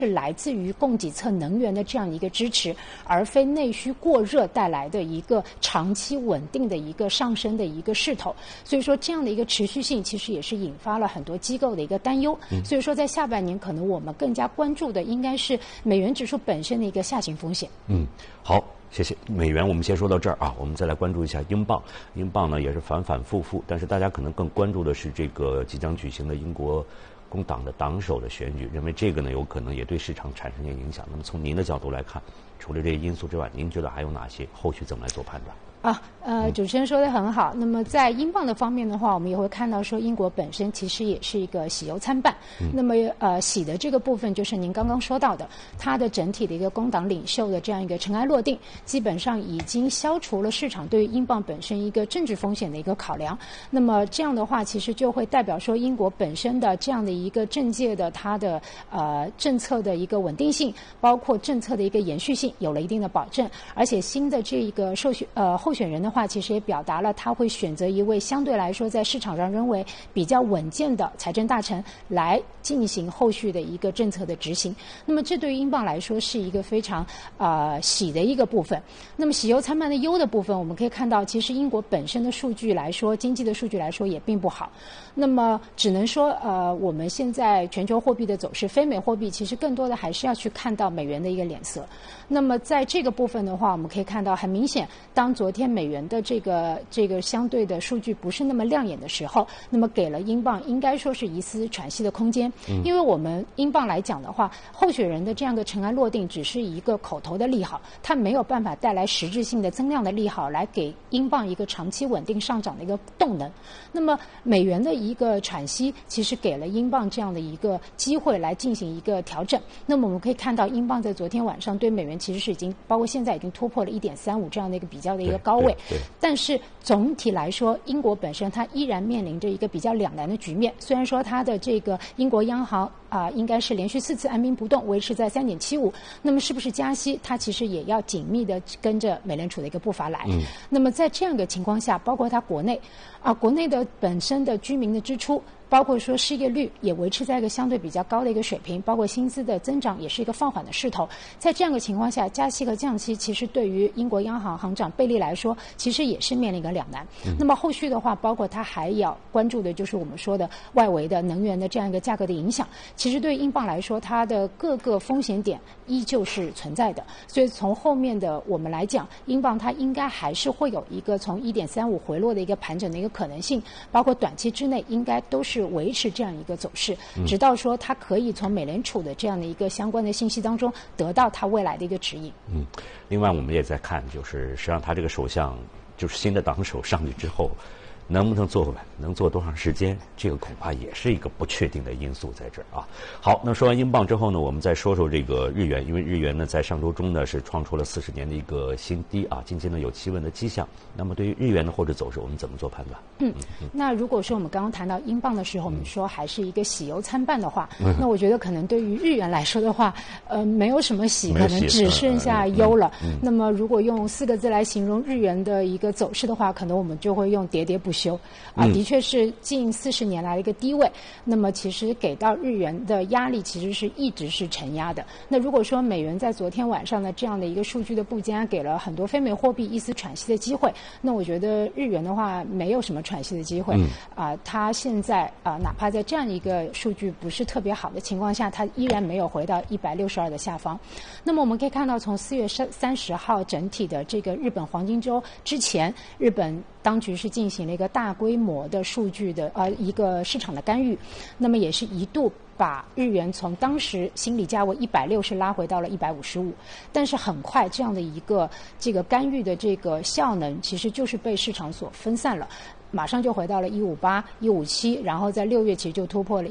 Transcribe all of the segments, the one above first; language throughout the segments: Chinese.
是来自于供给侧能源的这样一个支持，而非内需过热带来的一个长期稳定的一个上升的一个势头。所以说这样的一个持续性其实也是引发了很多机构的一个担忧。所以说在下半年可能我们更加关注的应该是美元指数本身的一个下行风险。 好。谢谢。美元我们先说到这儿啊，我们再来关注一下英镑。英镑呢也是反反复复，但是大家可能更关注的是这个即将举行的英国工党的党首的选举，认为这个呢有可能也对市场产生一些影响。那么从您的角度来看，除了这些因素之外，您觉得还有哪些？后续怎么来做判断？ 主持人说得很好。那么在英镑的方面的话，我们也会看到说，英国本身其实也是一个喜忧参半。那么喜的这个部分就是您刚刚说到的，它的整体的一个工党领袖的这样一个尘埃落定，基本上已经消除了市场对于英镑本身一个政治风险的一个考量。那么这样的话，其实就会代表说，英国本身的这样的一个政界的它的政策的一个稳定性，包括政策的一个延续性，有了一定的保证。而且新的这一个候选人的话，其实也表达了他会选择一位相对来说在市场上认为比较稳健的财政大臣来进行后续的一个政策的执行。那么这对于英镑来说是一个非常喜的一个部分。那么喜忧参半的忧的部分，我们可以看到其实英国本身的数据来说，经济的数据来说也并不好。那么只能说我们现在全球货币的走势，非美货币其实更多的还是要去看到美元的一个脸色。那么在这个部分的话，我们可以看到很明显，当昨天美元的这个相对的数据不是那么亮眼的时候，那么给了英镑应该说是一丝喘息的空间。因为我们英镑来讲的话，候选人的这样的尘埃落定只是一个口头的利好，它没有办法带来实质性的增量的利好来给英镑一个长期稳定上涨的一个动能。那么美元的一个喘息其实给了英镑这样的一个机会来进行一个调整。那么我们可以看到，英镑在昨天晚上对美元其实是已经包括现在已经突破了 1.35 这样的一个比较的一个高位。但是总体来说，英国本身它依然面临着一个比较两难的局面。虽然说它的这个英国央行应该是连续4次按兵不动，维持在 3.75， 那么是不是加息，它其实也要紧密的跟着美联储的一个步伐来。那么在这样一个情况下，包括它国内的本身的居民的支出，包括说失业率也维持在一个相对比较高的一个水平，包括薪资的增长也是一个放缓的势头。在这样的情况下，加息和降息其实对于英国央行行长贝利来说，其实也是面临一个两难。那么后续的话，包括他还要关注的就是我们说的外围的能源的这样一个价格的影响。其实对于英镑来说，它的各个风险点依旧是存在的。所以从后面的我们来讲，英镑它应该还是会有一个从 1.35 回落的一个盘整的一个可能性，包括短期之内应该都是维持这样一个走势，直到说它可以从美联储的这样的一个相关的信息当中得到它未来的一个指引。 另外我们也在看，就是实际上他这个首相就是新的党首上去之后，能不能坐稳，能坐多长时间，这个恐怕也是一个不确定的因素在这儿啊。好，那说完英镑之后呢，我们再说说这个日元，因为日元呢在上周中呢是创出了40年的一个新低啊，近期呢有企稳的迹象。那么对于日元的后市走势，我们怎么做判断？ 那如果说我们刚刚谈到英镑的时候，我们说还是一个喜忧参半的话，那我觉得可能对于日元来说的话，没有什么喜，可能只剩下忧了。那么如果用4个字来形容日元的一个走势的话，可能我们就会用喋喋不休的确是近40年来的一个低位。那么其实给到日元的压力其实是一直是承压的。那如果说美元在昨天晚上的这样的一个数据的不佳，给了很多非美货币一丝喘息的机会，那我觉得日元的话没有什么喘息的机会。它现在哪怕在这样一个数据不是特别好的情况下，它依然没有回到162的下方。那么我们可以看到，从4月30号整体的这个日本黄金周之前，日本当局是进行了一个大规模的数据的一个市场的干预，那么也是一度把日元从当时心理价位160拉回到了155，但是很快这样的一个这个干预的这个效能其实就是被市场所分散了。马上就回到了158、157，然后在6月其实就突破了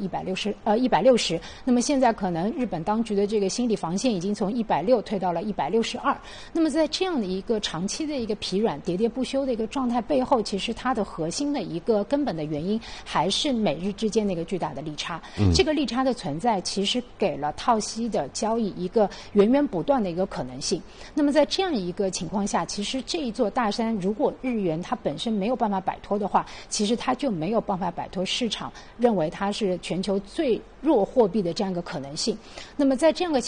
160。那么现在可能日本当局的这个心理防线已经从160退到了162。那么在这样的一个长期的一个疲软、喋喋不休的一个状态背后，其实它的核心的一个根本的原因还是美日之间的一个巨大的利差。这个利差的存在，其实给了套息的交易一个源源不断的一个可能性。那么在这样一个情况下，其实这一座大山，如果日元它本身没有办法摆脱的话，其实它就没有办法摆脱市场认为它是全球最弱货币的这样一个可能性。那么在这样的